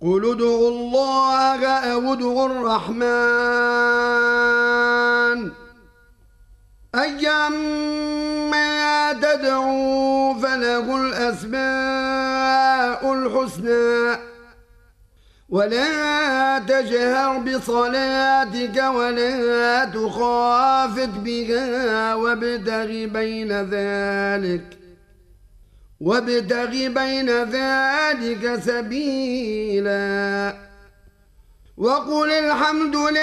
قل ادعوا الله أو ادعوا الرحمن أيما تدعوا فله الأسماء الحسنى ولا تجهر بصلاتك ولا تخافت بها وابتغ بين ذلك سبيلا وقل الحمد لله